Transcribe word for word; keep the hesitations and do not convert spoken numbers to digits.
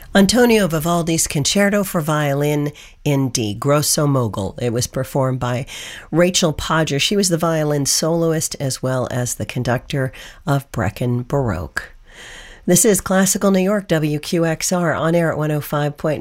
Antonio Vivaldi's Concerto for Violin in D, Grosso Mogul. It was performed by Rachel Podger. She was the violin soloist as well as the conductor of Breckin Baroque. This is Classical New York, W Q X R, on air at one oh five point nine.